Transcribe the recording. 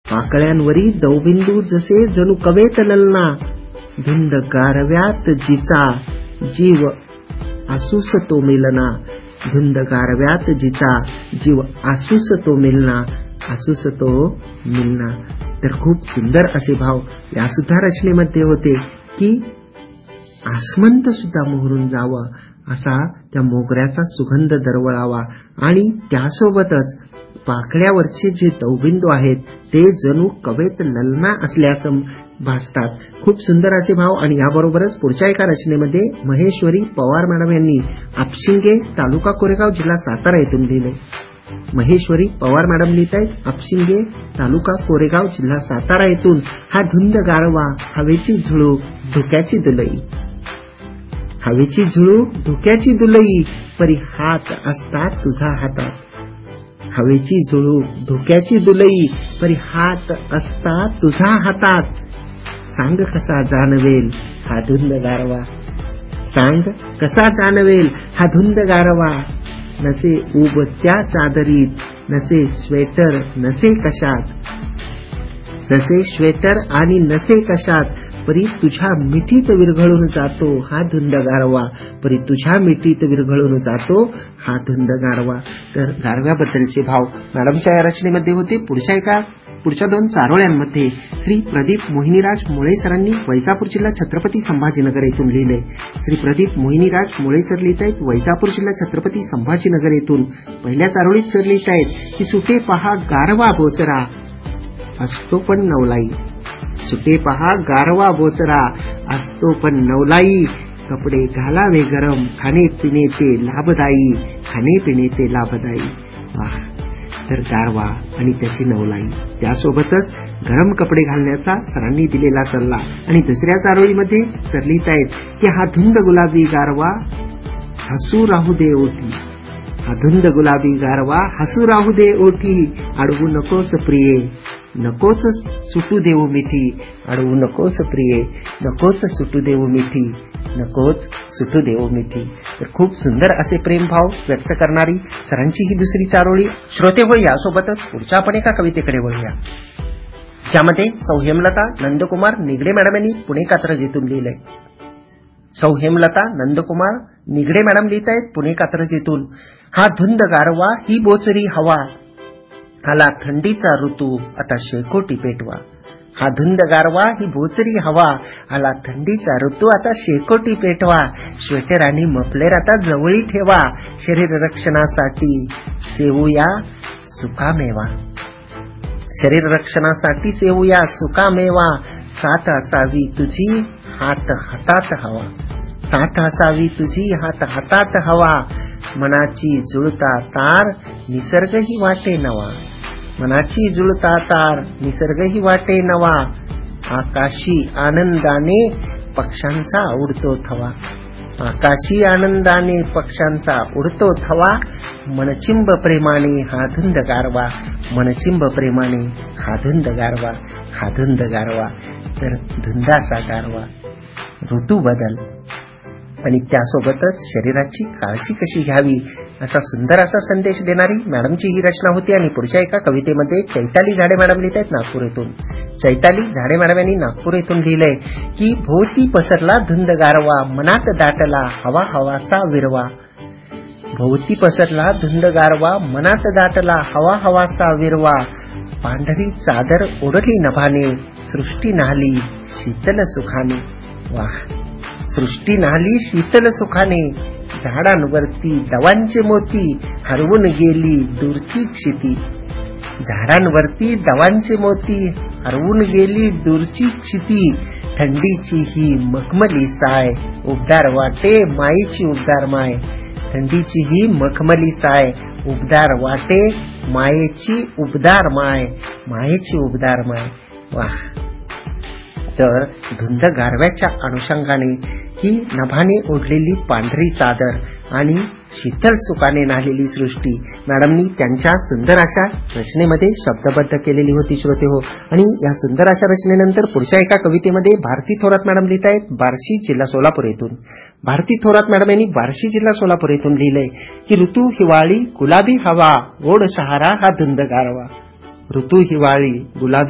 पाकळ्यांवरी दवबिंदू जसे जणू कवेत ललना, धुंद गारव्यात जिचा जीव आसूस तो मिलना, धुंद गारव्यात जिचा जीव आसूस तो मिलना, आसूस तो मिलना. तर खूप सुंदर असे भाव या सुद्धा रचनेमध्ये होते की आसमंत सुद्धा मोहरून जावं असा त्या मोगऱ्याचा सुगंध दरवळावा आणि त्यासोबतच पाकळ्यावरचे जे दवबिंदू आहेत ते जणू कवेत ललना असल्यास भासतात. खूप सुंदर असे भाव. आणि याबरोबरच पुढच्या एका रचनेमध्ये महेश्वरी पवार मॅडम यांनी आपशिंगे तालुका कोरेगाव जिल्हा सातारा येथून लिहिले. महेश्वरी पवार मॅडम लिहित आहेत आपशिंगे तालुका कोरेगाव जिल्हा सातारा येथून. हा धुंद गारवा हवेची झुळूक धुक्याची दुलई, हवेची झुळूक धुक्याची दुलई, परी हात असतात तुझा हातात, हवेची झुळूक धुक्याची दुलई, परी हात असतात तुझा हातात. सांग कसा जाणवेल हा धुंद गारवा, सांग कसा जाणवेल हा धुंद गारवा, नसे उब त्या चादरीत, नसे स्वेटर नसे कशात, नसे स्वेटर आणि नसे कशात, परी तुझ्या मिठीत विरघळून जातो हा धुंद गारवा, परी तुझ्या मिठीत विरघळून जातो हा धुंद गारवा. तर गारव्याबद्दलचे भाव मॅडमच्या या रचनेमध्ये होते. पुढच्या दोन चारोळ्यांमध्ये श्री प्रदीप मोहिनीराज मुळे सरांनी वैजापूर जिल्हा छत्रपती संभाजीनगर येथून लिहिले. श्री प्रदीप मोहिनीराज मुळे सर लिहित आहेत वैजापूर जिल्हा छत्रपती संभाजीनगर येथून. पहिल्या चारोळीत सर लिहित आहेत की सुटे पहा गारवा बोचरा असतो पण नवलाई, सुटे पहा गारवा बोचरा असतो पण नवलाई, कपडे घालावे गरम खाणे पिणे ते लाभदायी, खाणे पिणे ते लाभदायी. वाह. तर गारवा आणि त्याची नवलाई त्यासोबतच गरम कपडे घालण्याचा सरांनी दिलेला सल्ला. आणि दुसऱ्या चारोळीमध्ये सर लिहित आहेत की हा धुंद गुलाबी गारवा हसू राहू दे ओठी, हा धुंद गुलाबी गारवा हसू राहू दे ओठी, अडवू नकोस प्रिये नकोच सुटू देऊ मिठी, अडवू नकोस प्रिये नकोच सुटू देऊ मिठी, नकोच सुटू देऊ मिठी. तर खूप सुंदर असे प्रेमभाव व्यक्त करणारी सरांची ही दुसरी चारोळी. श्रोते हो, यासोबतच पुढच्या आपण एका कवितेकडे वळूया ज्यामध्ये सौ हेमलता नंदकुमार निगडे मॅडम यांनी पुणे कात्रज येथून लिहिलंय. सौ हेमलता नंदकुमार निगडे मॅडम लिहित आहेत पुणे कात्रज येथून. हा धुंद गारवा ही बोचरी हवा, आला थंडीचा ऋतू आता शेकोटी पेटवा, हा धुंद गारवा ही बोचरी हवा, आला थंडीचा ऋतू आता शेकोटी पेटवा, स्वेटर आणि मफलर आता जवळी ठेवा, शरीर रक्षणासाठी सेवूया सुकामेवा, शरीर रक्षणासाठी सेवूया सुकामेवा, साथ असावी तुझी हात हातात हवा, साथ असावी तुझी हात हातात हवा, मनाची जुळता तार निसर्गही वाटे नवा, मनाची जुळता तार निसर्गही वाटे नवा, आकाशी आनंदाने पक्ष्यांचा उडतो थवा, आकाशी आनंदाने पक्ष्यांचा उडतो थवा, मनचिंब प्रेमाने हा धुंद गारवा, मनचिंब प्रेमाने हा धुंद गारवा, हा धुंद गारवा. तर धुंदाचा गारवा, ऋतू बदल आणि त्यासोबतच शरीराची काळजी कशी घ्यावी असा सुंदर असा संदेश देणारी मॅडमची ही रचना होती. आणि पुढच्या एका कवितेमध्ये चैताली झाडे मॅडम लिहित आहेत नागपूर येथून. चैताली झाडे मॅडम यांनी नागपूर येथून लिहिलंय की भोवती पसरला धुंद गारवा, मनात दाटला हवा हवासा विरवा, भोवती पसरला धुंद गारवा, मनात दाटला हवा हवासा विरवा, पांढरी चादर ओढली नभाने, सृष्टी नाहली शीतल सुखाने. वाह. सृष्टी नाहली शीतल सुखाने, झाडांवरती दवांचे मोती हरवून गेली दूरची क्षिती, झाडांवरती दवांचे मोती हरवून गेली दूरची क्षिती, थंडीची ही मखमली साय उबदार वाटे मायेची उबदार माय, थंडीची ही मखमली साय उबदार वाटे मायेची उबदार माय, मायेची उबदार माय. वाह. तर धुंद गारव्याच्या अनुषंगाने ही नभाने ओढलेली पांढरी चादर आणि शीतल सुखाने नाहलेली सृष्टी मॅडमनी त्यांच्या सुंदर अशा रचनेमध्ये शब्दबद्ध केलेली होती श्रोते हो. आणि या सुंदर अशा रचनेनंतर पुढच्या एका कवितेमध्ये भारती थोरात मॅडम लिहित आहेत बार्शी जिल्हा सोलापूर येथून. भारती थोरात मॅडम यांनी बार्शी जिल्हा सोलापूर येथून लिहिलंय की ऋतू हिवाळी गुलाबी हवा, गोड सहारा हा धुंद गारवा, ऋतू हिवाळी गुलाबी